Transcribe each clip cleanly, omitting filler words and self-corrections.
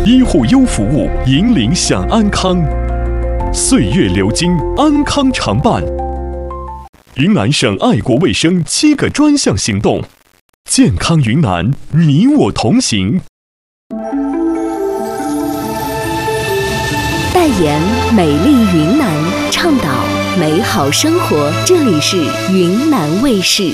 医护优服务，引领享安康。岁月流金，安康常伴。云南省爱国卫生7个专项行动，健康云南，你我同行。 代言美丽云南，倡导美好生活。这里是云南卫视。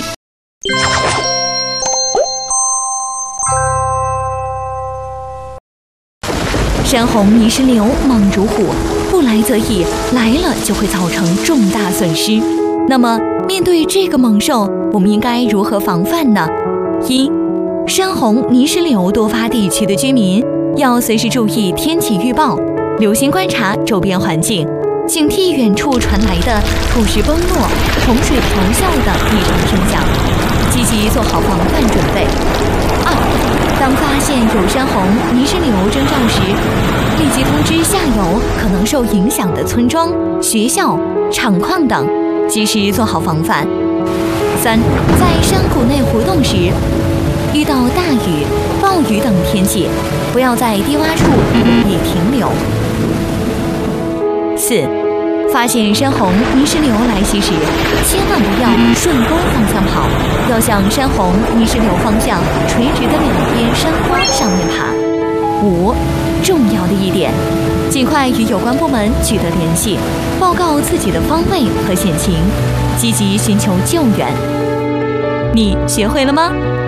山洪泥石流猛如虎，不来则已，来了就会造成重大损失。那么，面对这个猛兽，我们应该如何防范呢？一、山洪泥石流多发地区的居民要随时注意天气预报，留心观察周边环境，警惕远处传来的土石崩落、洪水咆哮的异常声响，积极做好防范准备。二、当发现有山洪泥石流征兆时，立即通知下游可能受影响的村庄、学校、厂矿等，及时做好防范。三、在山谷内活动时，遇到大雨、暴雨等天气，不要在低洼处容易停留。四、发现山洪泥石流来袭时，千万不要顺沟方向跑，要向山洪泥石流方向垂直的两边山坡上面爬。五、重要的一点，尽快与有关部门取得联系，报告自己的方位和险情，积极寻求救援。你学会了吗？